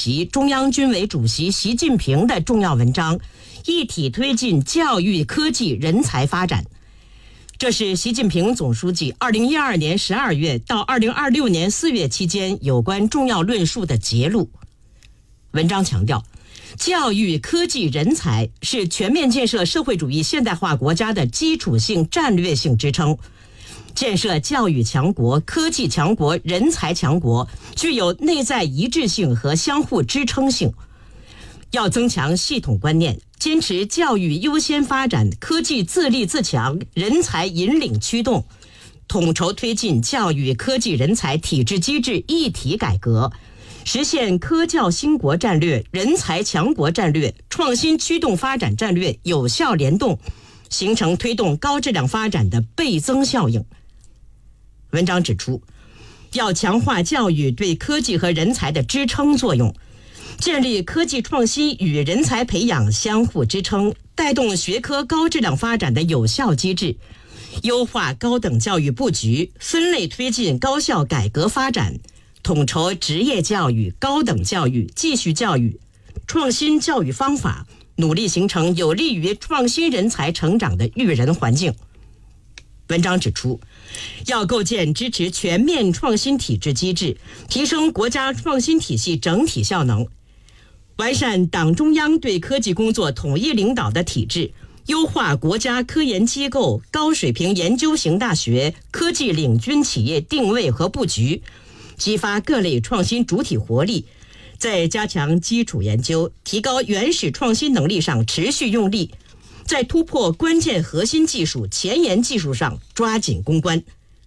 席、中央军委主席习近平的重要文章，一体推进教育、科技、人才发展。这是习近平总书记2012年12月到2026年4月期间有关重要论述的节录。文章强调，教育、科技、人才是全面建设社会主义现代化国家的基础性战略性支撑。建设教育强国、科技强国、人才强国具有内在一致性和相互支撑性。要增强系统观念，坚持教育优先发展、科技自立自强、人才引领驱动，统筹推进教育、科技、人才体制机制一体改革，实现科教兴国战略、人才强国战略、创新驱动发展战略有效联动，形成推动高质量发展的倍增效应。文章指出，要强化教育对科技和人才的支撑作用，建立科技创新与人才培养相互支撑、带动学科高质量发展的有效机制，优化高等教育布局，分类推进高校改革发展，统筹职业教育、高等教育、继续教育，创新教育方法，努力形成有利于创新人才成长的育人环境。文章指出，要构建支持全面创新体制机制，提升国家创新体系整体效能，完善党中央对科技工作统一领导的体制，优化国家科研机构、高水平研究型大学、科技领军企业定位和布局，激发各类创新主体活力，在加强基础研究、提高原始创新能力上持续用力，在突破关键核心技术、前沿技术上抓紧攻关。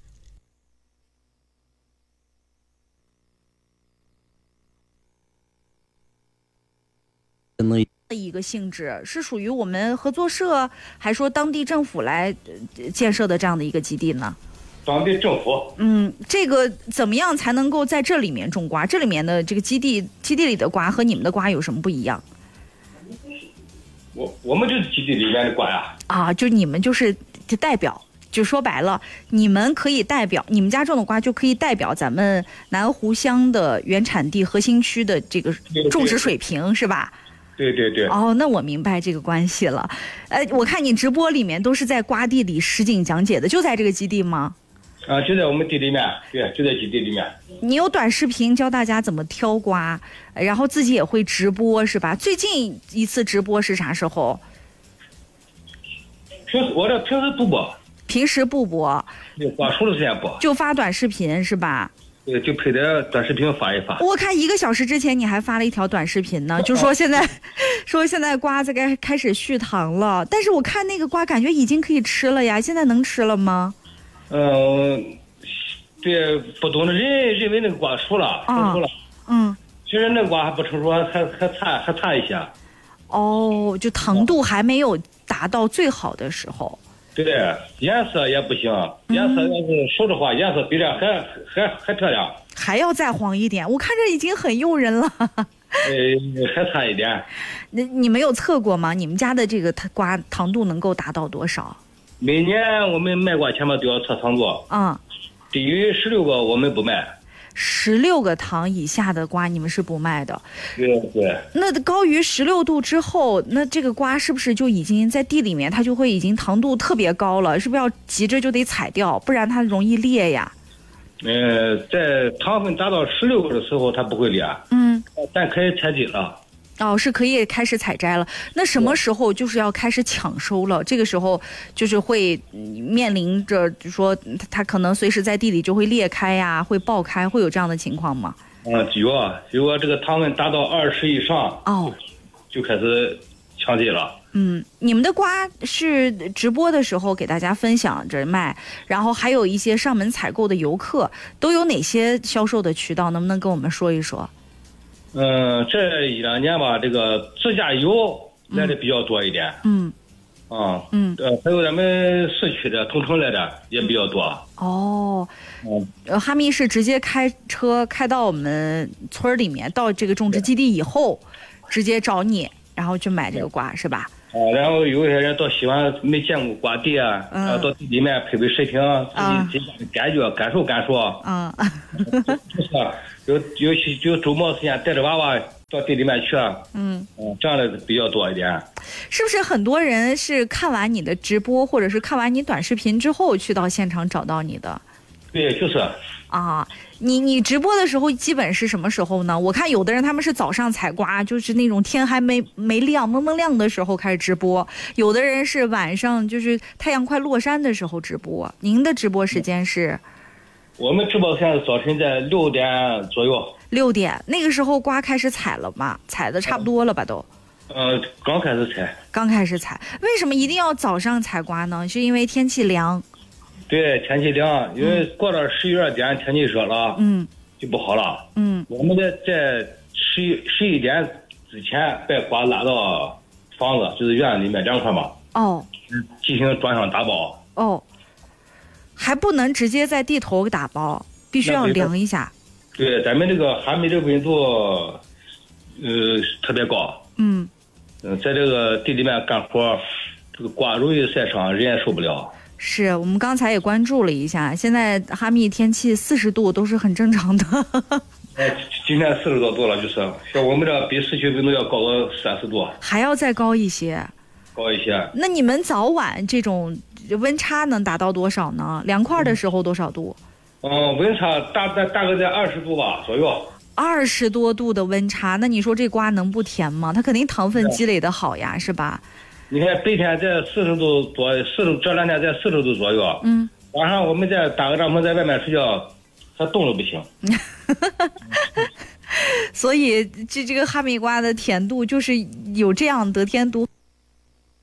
一个性质是属于我们合作社，还说当地政府来建设的这样的一个基地呢？ 当地政府。 这个怎么样才能够在这里面种瓜？这里面的这个基地里的瓜和你们的瓜有什么不一样？ 我们就是基地里面的瓜呀。 就你们就是代表，就说白了，你们可以代表，你们家种的瓜就可以代表咱们南湖乡的原产地核心区的这个种植水平，是吧？ 对对对。 那我明白这个关系了。我看你直播里面都是在瓜地里实景讲解的，就在这个基地吗？ 就在我们地里面，对，就在基地里面。 你有短视频教大家怎么挑瓜，然后自己也会直播是吧？最近一次直播是啥时候？ 我这平时不播。 平时不播。 瓜熟的时间播。 就发短视频是吧？ 对，就配点短视频发一发。 我看1个小时之前你还发了一条短视频呢，就说现在瓜子该开始续糖了，但是我看那个瓜感觉已经可以吃了呀，现在能吃了吗？ 对，不懂的人认为那个瓜熟了，成熟了。其实那瓜还不成熟，还差一些。 就糖度还没有达到最好的时候。 对，颜色也不行，颜色要是熟的话，颜色比这还漂亮。 还要再黄一点，我看着已经很诱人了。 还差一点。 你没有测过吗？你们家的这个瓜糖度能够达到多少？ 每年我们卖瓜前面都要测糖度。低于16个我们不卖。 16个糖以下的瓜你们是不卖的。 对对。 那高于16度之后，那这个瓜是不是就已经在地里面，它就会已经糖度特别高了？是不是要急着就得采掉，不然它容易裂呀？ 在糖分达到16个的时候它不会裂。但可以采集了。 是可以开始采摘了。那什么时候就是要开始抢收了？这个时候就是会面临着说它可能随时在地里就会裂开呀，会爆开，会有这样的情况吗？ 如果这个糖分达到20以上，就开始抢集了。 你们的瓜是直播的时候给大家分享着卖，然后还有一些上门采购的游客，都有哪些销售的渠道？能不能跟我们说一说？ 这1-2年吧，这个自驾游来的比较多一点。还有咱们市区的同城来的也比较多。 哈密是直接开车开到我们村里面，到这个种植基地以后，直接找你，然后去买这个瓜是吧？ 然后有些人都喜欢没见过瓜地然后到地里面配备水瓶，自己感受。有周末时间带着娃娃到地里面去，这样的比较多一点。 是不是很多人是看完你的直播，或者是看完你短视频之后去到现场找到你的？ 对，就是。 啊，你直播的时候基本是什么时候呢？我看有的人他们是早上采瓜，就是那种天还没亮、蒙蒙亮的时候开始直播；有的人是晚上，就是太阳快落山的时候直播。您的直播时间是？ 我们直播现在早晨在6点左右。 6点，那个时候瓜开始采了吗？采的差不多了吧都？ 刚开始采。 刚开始采，为什么一定要早上采瓜呢？是因为天气凉？ 对，天气凉，因为过了11、12点天气热了，就不好了。我们在11点之前把瓜拉到房子，就是院子里面2块嘛。进行转向打包。 还不能直接在地头打包，必须要量一下。 对，咱们这个哈密这个温度，特别高。在这个地里面干活，这个瓜容易晒伤，人也受不了。 是我们刚才也关注了一下，现在哈密天气40度都是很正常的。 今天40多度了，就是像我们这比市区温度要高个30度， 还要再高一些。 那你们早晚这种温差能达到多少呢？凉快的时候多少度？ 温差大概在20度吧左右。 20多度的温差，那你说这瓜能不甜吗？它肯定糖分积累的好呀，是吧？ 你看白天在40度左右，40这2天在40度左右。晚上我们再搭个帐篷在外面睡觉，它冻都不行。 所以这个哈密瓜的甜度就是有这样得天独